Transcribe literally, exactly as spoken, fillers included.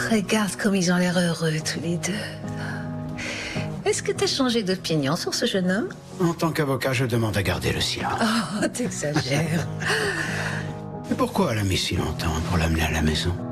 Regarde comme ils ont l'air heureux tous les deux. Est-ce que t'as changé d'opinion sur ce jeune homme? En tant qu'avocat, je demande à garder le silence. Oh, t'exagères. Et pourquoi elle a mis si longtemps pour l'amener à la maison?